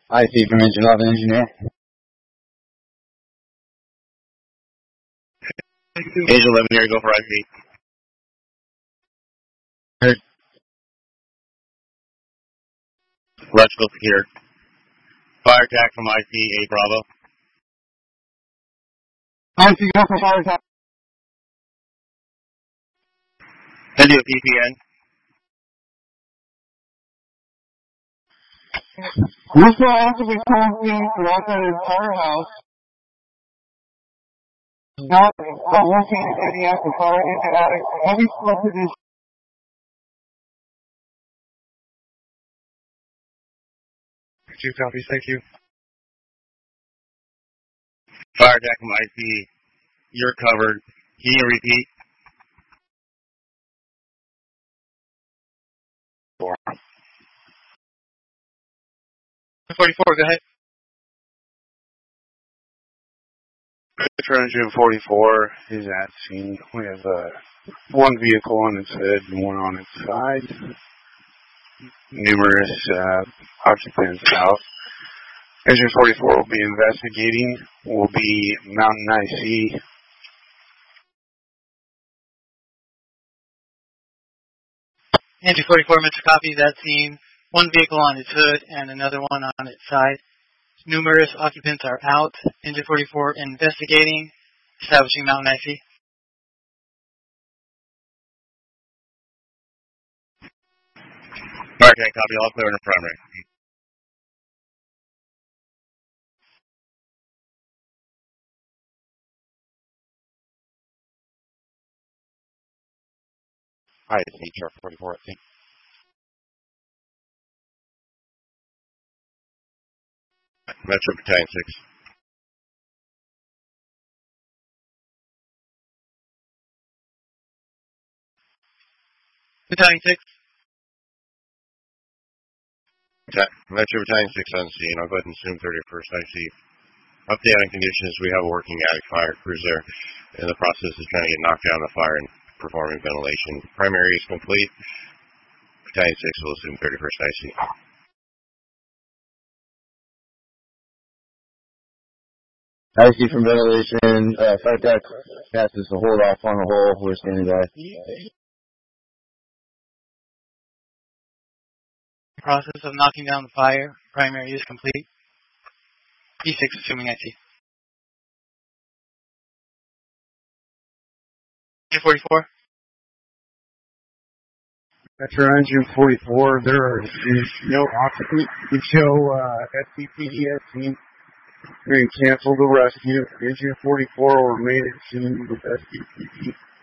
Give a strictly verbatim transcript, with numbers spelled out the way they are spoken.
I C from Engine eleven Engineer. Engine eleven here, go for I C. Heard. Electrical secure. Fire attack from I C, eight Bravo. I C, go for fire attack. Send you a P P N. We still actively currently outside his firehouse. Not working any active fire into attic. Heavy explosive is Two copies, thank you. Fire attack from I C. You're covered. Can you repeat? Four. forty-four, go ahead. Metro Engine forty-four is at scene. We have uh, one vehicle on its head and one on its side. Numerous uh, occupants out. Engine forty-four will be investigating. Will be Mountain I C. Engine forty-four, Metro copies at scene. One vehicle on its hood and another one on its side. Numerous occupants are out. Engine forty-four investigating. Establishing Mountain I C. Fire attack copy, all clear in the primary. I C, Chart forty-four at scene. Metro Battalion six. Battalion six. Metro Battalion six on scene. I'll go ahead and assume thirty-first I C. Update on conditions. We have a working attic fire cruiser in the process of trying to get knocked down the fire and performing ventilation. Primary is complete. Battalion six will assume thirty-first I C. I C from ventilation. Uh, fire attack passes the hold off on the hole. We're standing by. Process of knocking down the fire. Primary is complete. P six assuming I C. Engine forty-four. Metro Engine forty-four, there is no occupant to show uh, S C P D at scene. We can cancel the rescue. Engine forty-four will remain at scene with S C P D.